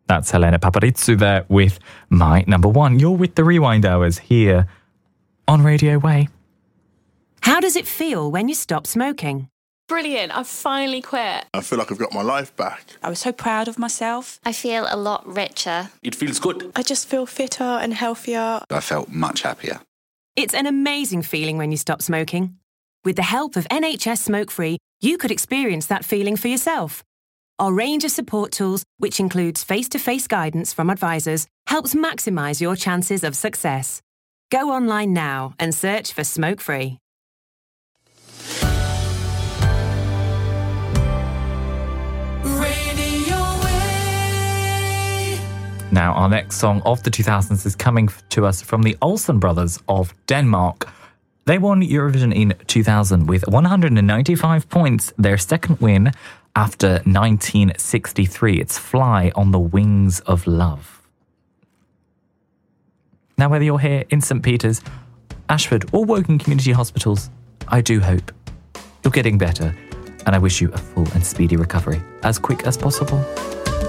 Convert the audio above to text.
That's Helena Paparizou there with My Number One. You're with the Rewind Hours here on Radio Way. How does it feel when you stop smoking? Brilliant, I've finally quit. I feel like I've got my life back. I was so proud of myself. I feel a lot richer. It feels good. I just feel fitter and healthier. I felt much happier. It's an amazing feeling when you stop smoking. With the help of NHS Smoke Free, you could experience that feeling for yourself. Our range of support tools, which includes face-to-face guidance from advisors, helps maximise your chances of success. Go online now and search for Smoke Free. Now, our next song of the 2000s is coming to us from the Olsen brothers of Denmark. They won Eurovision in 2000 with 195 points, their second win after 1963. It's Fly on the Wings of Love. Now, whether you're here in St. Peter's, Ashford or Woking Community Hospitals, I do hope you're getting better, and I wish you a full and speedy recovery as quick as possible.